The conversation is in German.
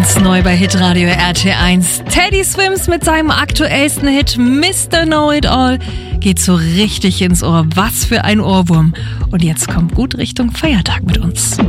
Ganz neu bei Hitradio RT1. Teddy Swims mit seinem aktuellsten Hit Mr. Know-It-All geht so richtig ins Ohr. Was für ein Ohrwurm. Und jetzt kommt gut Richtung Feiertag mit uns.